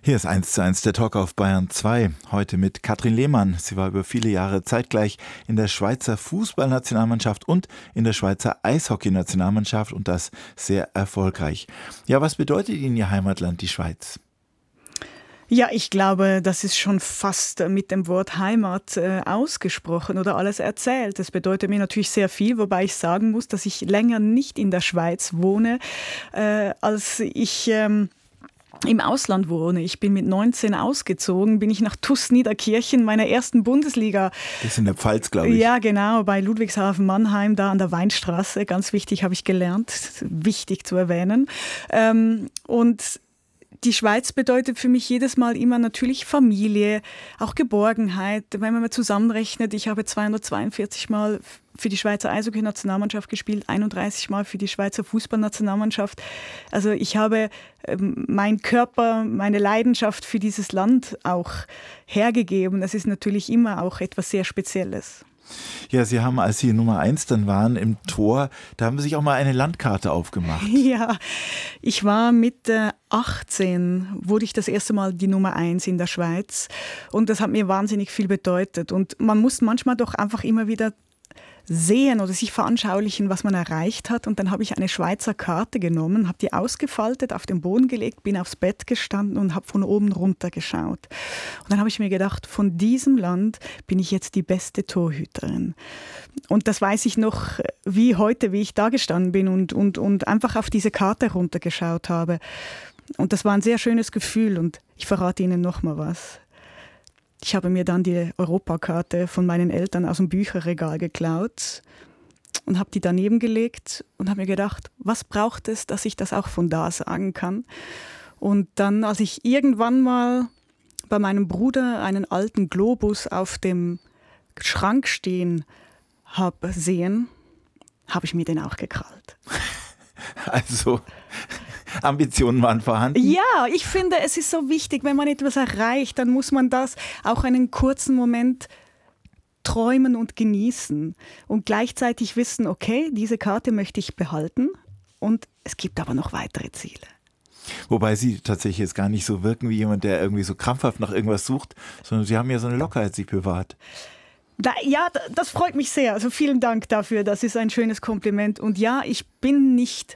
Hier ist 1:1 der Talk auf Bayern 2. Heute mit Katrin Lehmann. Sie war über viele Jahre zeitgleich in der Schweizer Fußballnationalmannschaft und in der Schweizer Eishockeynationalmannschaft und das sehr erfolgreich. Ja, was bedeutet Ihnen Ihr Heimatland, die Schweiz? Ja, ich glaube, das ist schon fast mit dem Wort Heimat ausgesprochen oder alles erzählt. Das bedeutet mir natürlich sehr viel, wobei ich sagen muss, dass ich länger nicht in der Schweiz wohne, als ich im Ausland wohne. Ich bin mit 19 ausgezogen, bin ich nach TuS Niederkirchen, meiner ersten Bundesliga. Das ist in der Pfalz, glaube ich. Ja, genau, bei Ludwigshafen Mannheim, da an der Weinstraße. Ganz wichtig, habe ich gelernt. Wichtig zu erwähnen. Und die Schweiz bedeutet für mich jedes Mal immer natürlich Familie, auch Geborgenheit. Wenn man mal zusammenrechnet, ich habe 242 Mal für die Schweizer Eishockey-Nationalmannschaft gespielt, 31 Mal für die Schweizer Fußballnationalmannschaft. Also ich habe meinen Körper, meine Leidenschaft für dieses Land auch hergegeben. Das ist natürlich immer auch etwas sehr Spezielles. Ja, Sie haben, als Sie Nummer 1 dann waren im Tor, da haben Sie sich auch mal eine Landkarte aufgemacht. Ja, ich war mit 18, wurde ich das erste Mal die Nummer 1 in der Schweiz und das hat mir wahnsinnig viel bedeutet und man muss manchmal doch einfach immer wieder sehen oder sich veranschaulichen, was man erreicht hat. Und dann habe ich eine Schweizer Karte genommen, habe die ausgefaltet, auf den Boden gelegt, bin aufs Bett gestanden und habe von oben runter geschaut. Und dann habe ich mir gedacht, von diesem Land bin ich jetzt die beste Torhüterin. Und das weiß ich noch wie heute, wie ich da gestanden bin und einfach auf diese Karte runtergeschaut habe. Und das war ein sehr schönes Gefühl und ich verrate Ihnen noch mal was. Ich habe mir dann die Europakarte von meinen Eltern aus dem Bücherregal geklaut und habe die daneben gelegt und habe mir gedacht, was braucht es, dass ich das auch von da sagen kann? Und dann, als ich irgendwann mal bei meinem Bruder einen alten Globus auf dem Schrank stehen habe sehen, habe ich mir den auch gekrallt. Also Ambitionen waren vorhanden? Ja, ich finde, es ist so wichtig, wenn man etwas erreicht, dann muss man das auch einen kurzen Moment träumen und genießen und gleichzeitig wissen, okay, diese Karte möchte ich behalten und es gibt aber noch weitere Ziele. Wobei Sie tatsächlich jetzt gar nicht so wirken wie jemand, der irgendwie so krampfhaft nach irgendwas sucht, sondern Sie haben ja so eine Lockerheit sich bewahrt. Ja, das freut mich sehr. Also vielen Dank dafür, das ist ein schönes Kompliment. Und ja, ich bin nicht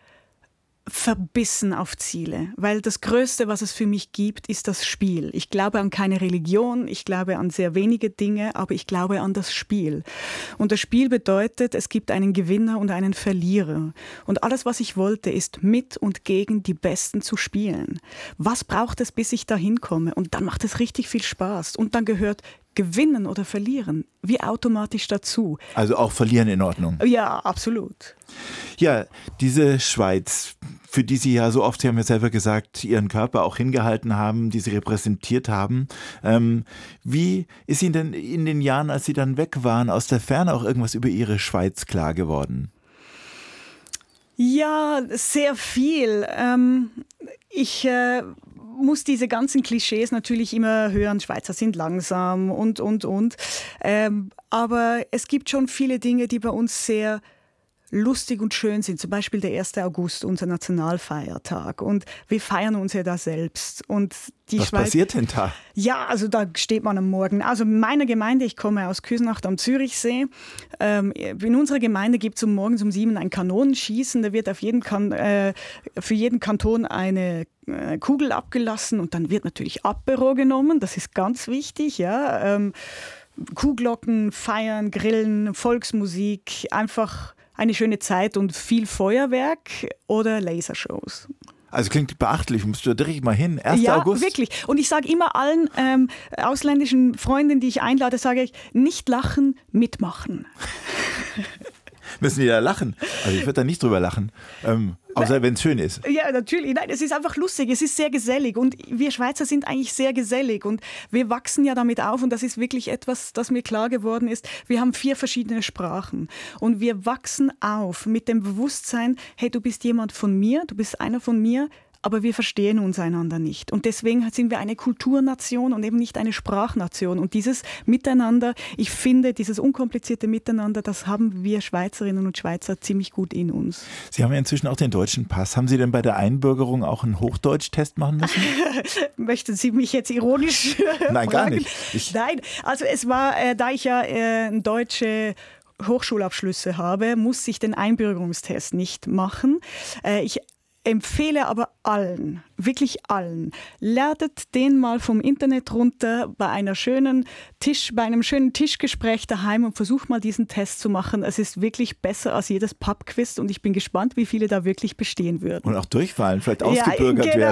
verbissen auf Ziele, weil das Größte, was es für mich gibt, ist das Spiel. Ich glaube an keine Religion, ich glaube an sehr wenige Dinge, aber ich glaube an das Spiel. Und das Spiel bedeutet, es gibt einen Gewinner und einen Verlierer. Und alles, was ich wollte, ist mit und gegen die Besten zu spielen. Was braucht es, bis ich dahin komme? Und dann macht es richtig viel Spaß. Und dann gehört Gewinnen oder Verlieren wie automatisch dazu. Also auch Verlieren in Ordnung? Ja, absolut. Ja, diese Schweiz, für die Sie ja so oft, Sie haben ja selber gesagt, Ihren Körper auch hingehalten haben, die Sie repräsentiert haben. Wie ist Ihnen denn in den Jahren, als Sie dann weg waren, aus der Ferne auch irgendwas über Ihre Schweiz klar geworden? Ja, sehr viel. Ich muss diese ganzen Klischees natürlich immer hören, Schweizer sind langsam und. Aber es gibt schon viele Dinge, die bei uns sehr lustig und schön sind. Zum Beispiel der 1. August, unser Nationalfeiertag. Und wir feiern uns ja da selbst. Und die Was passiert denn da? Ja, also da steht man am Morgen. Also in meiner Gemeinde, ich komme aus Küsnacht am Zürichsee. In unserer Gemeinde gibt es morgens um 7 ein Kanonenschießen. Da wird für jeden Kanton eine Kugel abgelassen und dann wird natürlich Apero genommen. Das ist ganz wichtig, ja. Kuhglocken, Feiern, Grillen, Volksmusik, einfach eine schöne Zeit und viel Feuerwerk oder Lasershows. Also klingt beachtlich, musst du direkt mal hin. 1. August. Ja, wirklich. Und ich sage immer allen ausländischen Freunden, die ich einlade, sage ich, nicht lachen, mitmachen. Müssen die da lachen? Also ich würde da nicht drüber lachen, außer wenn es schön ist. Ja, natürlich. Nein, es ist einfach lustig, es ist sehr gesellig und wir Schweizer sind eigentlich sehr gesellig und wir wachsen ja damit auf und das ist wirklich etwas, das mir klar geworden ist. Wir haben 4 verschiedene Sprachen und wir wachsen auf mit dem Bewusstsein, hey, du bist jemand von mir, du bist einer von mir, aber wir verstehen uns einander nicht. Und deswegen sind wir eine Kulturnation und eben nicht eine Sprachnation. Und dieses Miteinander, ich finde, dieses unkomplizierte Miteinander, das haben wir Schweizerinnen und Schweizer ziemlich gut in uns. Sie haben ja inzwischen auch den deutschen Pass. Haben Sie denn bei der Einbürgerung auch einen Hochdeutsch-Test machen müssen? Möchten Sie mich jetzt ironisch Nein, fragen? gar nicht. Nein, also es war, da ich ja deutsche Hochschulabschlüsse habe, muss ich den Einbürgerungstest nicht machen. Ich empfehle aber allen, wirklich allen, ladet den mal vom Internet runter bei einem schönen Tischgespräch daheim und versucht mal diesen Test zu machen. Es ist wirklich besser als jedes Pubquiz und ich bin gespannt, wie viele da wirklich bestehen würden. Und auch durchfallen, vielleicht ausgebürgert werden.